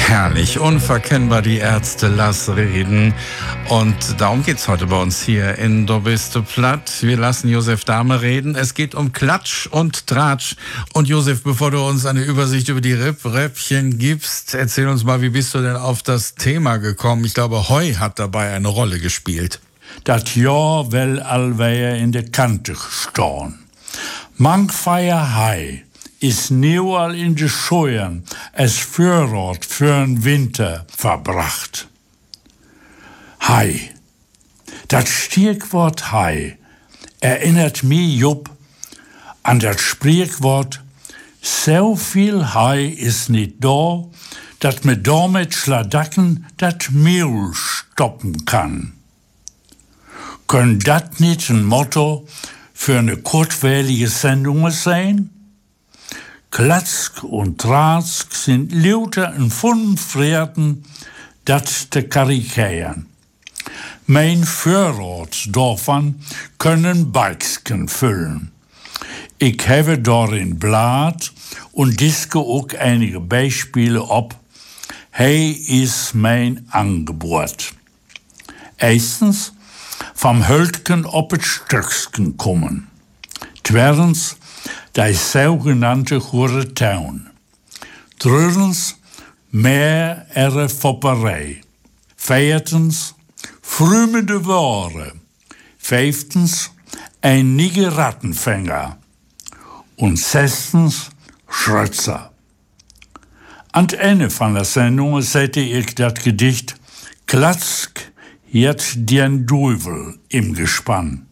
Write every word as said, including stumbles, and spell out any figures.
Herrlich, unverkennbar die Ärzte, lass reden. Und darum geht's heute bei uns hier in Do bist du platt. Wir lassen Josef Dahme reden. Es geht um Klatsch und Tratsch. Und Josef, bevor du uns eine Übersicht über die Ripp-Räppchen gibst, erzähl uns mal, wie bist du denn auf das Thema gekommen? Ich glaube, Heu hat dabei eine Rolle gespielt. Dat Jahr wel alweer in de Kante gestaan. Mankfeier Hai is nieuw al in de Scheuern als Vorrat für den Winter verbracht. Hai. Das Stichwort Hai erinnert mich Jupp an das Sprichwort: so viel Hai ist nicht da, dass man damit Schladacken das Mehl stoppen kann. Können das nicht ein Motto für eine kurzweilige Sendung sein? Klatsk und Tratsk sind lauter en Funfreerten dat te karikeren. Mijn Vorrat davon können Balksken füllen. Ich habe darin Blatt und diske auch einige Beispiele ab. Hey ist mein Angebot. Erstens, vom Höltken op het Stöcksken kommen. Tweitens, die sogenannte Horetown. Drittens, mehr ihre Fopperei. Viertens, frühmende Ware. Fünftens, ein nige Rattenfänger. Und sechstens, Schrötzer. An Ende von der Sendung sette ich das Gedicht Klatsk, jetzt den Duivel im Gespann.